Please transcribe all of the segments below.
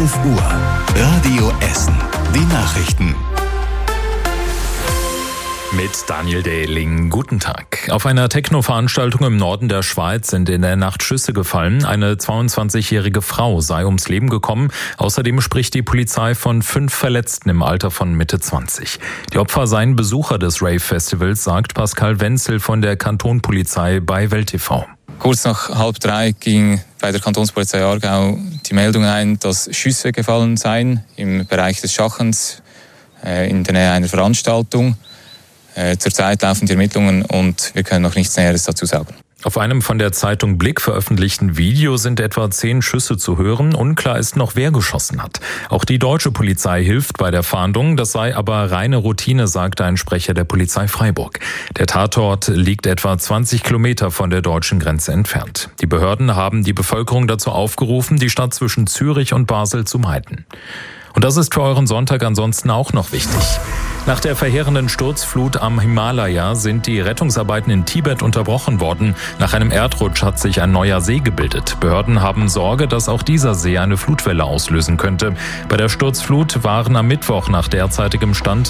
11 Uhr. Radio Essen. Die Nachrichten. Mit Daniel Dehling. Guten Tag. Auf einer Techno-Veranstaltung im Norden der Schweiz sind in der Nacht Schüsse gefallen. Eine 22-jährige Frau sei ums Leben gekommen. Außerdem spricht die Polizei von 5 Verletzten im Alter von Mitte 20. Die Opfer seien Besucher des Rave-Festivals, sagt Pascal Wenzel von der Kantonspolizei bei Welt TV. Kurz nach 2:30 ging bei der Kantonspolizei Aargau die Meldung ein, dass Schüsse gefallen seien im Bereich des Schachens in der Nähe einer Veranstaltung. Zurzeit laufen die Ermittlungen und wir können noch nichts Näheres dazu sagen. Auf einem von der Zeitung Blick veröffentlichten Video sind etwa 10 Schüsse zu hören. Unklar ist noch, wer geschossen hat. Auch die deutsche Polizei hilft bei der Fahndung. Das sei aber reine Routine, sagte ein Sprecher der Polizei Freiburg. Der Tatort liegt etwa 20 Kilometer von der deutschen Grenze entfernt. Die Behörden haben die Bevölkerung dazu aufgerufen, die Stadt zwischen Zürich und Basel zu meiden. Und das ist für euren Sonntag ansonsten auch noch wichtig. Nach der verheerenden Sturzflut am Himalaya sind die Rettungsarbeiten in Tibet unterbrochen worden. Nach einem Erdrutsch hat sich ein neuer See gebildet. Behörden haben Sorge, dass auch dieser See eine Flutwelle auslösen könnte. Bei der Sturzflut waren am Mittwoch nach derzeitigem Stand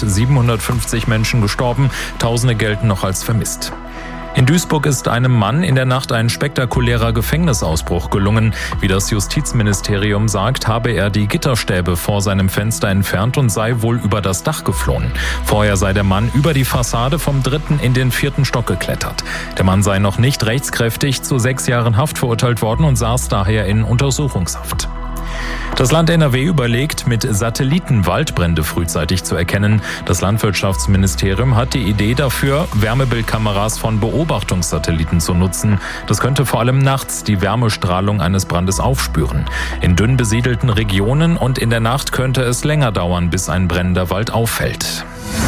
750 Menschen gestorben. Tausende gelten noch als vermisst. In Duisburg ist einem Mann in der Nacht ein spektakulärer Gefängnisausbruch gelungen. Wie das Justizministerium sagt, habe er die Gitterstäbe vor seinem Fenster entfernt und sei wohl über das Dach geflohen. Vorher sei der Mann über die Fassade vom 3. in den 4. Stock geklettert. Der Mann sei noch nicht rechtskräftig zu 6 Jahren Haft verurteilt worden und saß daher in Untersuchungshaft. Das Land NRW überlegt, mit Satelliten Waldbrände frühzeitig zu erkennen. Das Landwirtschaftsministerium hat die Idee dafür, Wärmebildkameras von Beobachtungssatelliten zu nutzen. Das könnte vor allem nachts die Wärmestrahlung eines Brandes aufspüren. In dünn besiedelten Regionen und in der Nacht könnte es länger dauern, bis ein brennender Wald auffällt.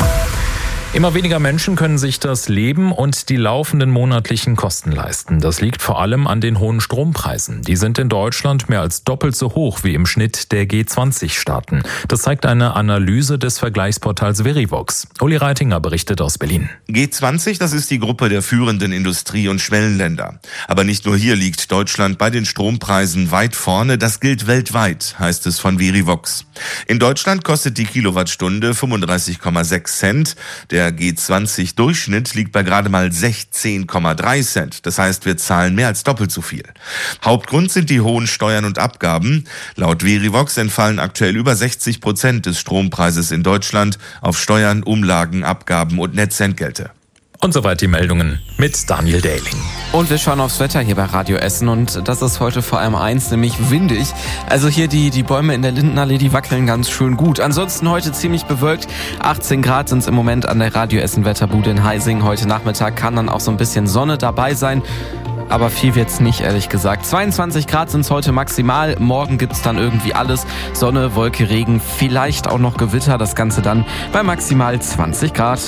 Immer weniger Menschen können sich das Leben und die laufenden monatlichen Kosten leisten. Das liegt vor allem an den hohen Strompreisen. Die sind in Deutschland mehr als doppelt so hoch wie im Schnitt der G20-Staaten. Das zeigt eine Analyse des Vergleichsportals Verivox. Uli Reitinger berichtet aus Berlin. G20, das ist die Gruppe der führenden Industrie- und Schwellenländer. Aber nicht nur hier liegt Deutschland bei den Strompreisen weit vorne. Das gilt weltweit, heißt es von Verivox. In Deutschland kostet die Kilowattstunde 35,6 Cent. Der G20-Durchschnitt liegt bei gerade mal 16,3 Cent. Das heißt, wir zahlen mehr als doppelt so viel. Hauptgrund sind die hohen Steuern und Abgaben. Laut Verivox entfallen aktuell über 60% des Strompreises in Deutschland auf Steuern, Umlagen, Abgaben und Netzentgelte. Und soweit die Meldungen mit Daniel Dehling. Und wir schauen aufs Wetter hier bei Radio Essen und das ist heute vor allem eins, nämlich windig. Also hier die Bäume in der Lindenallee, die wackeln ganz schön gut. Ansonsten heute ziemlich bewölkt. 18 Grad sind es im Moment an der Radio Essen Wetterbude in Heising. Heute Nachmittag kann dann auch so ein bisschen Sonne dabei sein. Aber viel wird's nicht, ehrlich gesagt. 22 Grad sind's heute maximal. Morgen gibt's dann irgendwie alles. Sonne, Wolke, Regen, vielleicht auch noch Gewitter. Das Ganze dann bei maximal 20 Grad.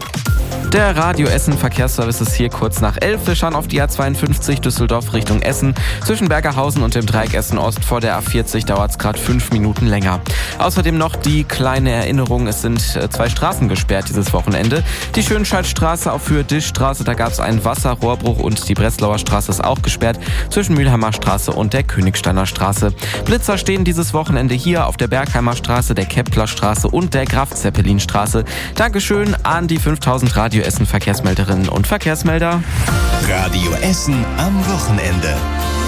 Der Radio Essen Verkehrsservice ist hier kurz nach 11. Wir schauen auf die A52 Düsseldorf Richtung Essen. Zwischen Bergerhausen und dem Dreieck Essen Ost vor der A40 dauert es gerade 5 Minuten länger. Außerdem noch die kleine Erinnerung, es sind 2 Straßen gesperrt dieses Wochenende. Die Schönscheidstraße auf Höhe Dischstraße, da gab es einen Wasserrohrbruch und die Breslauer Straße ist auch gesperrt zwischen Mülheimer Straße und der Königsteiner Straße. Blitzer stehen dieses Wochenende hier auf der Bergheimer Straße, der Kepler Straße und der Graf-Zeppelin-Straße. Dankeschön an die 5000 Radio Essen Verkehrsmelderinnen und Verkehrsmelder. Radio Essen am Wochenende.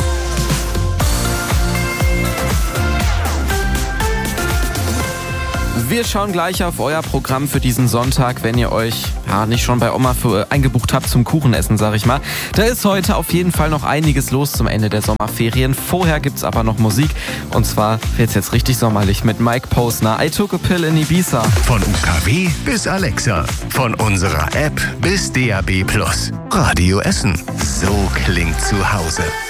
Wir schauen gleich auf euer Programm für diesen Sonntag, wenn ihr euch nicht schon bei Oma eingebucht habt zum Kuchenessen, sag ich mal. Da ist heute auf jeden Fall noch einiges los zum Ende der Sommerferien. Vorher gibt's aber noch Musik und zwar wird's jetzt richtig sommerlich mit Mike Posner. I Took a Pill in Ibiza. Von UKW bis Alexa, von unserer App bis DAB+. Radio Essen. So klingt zu Hause.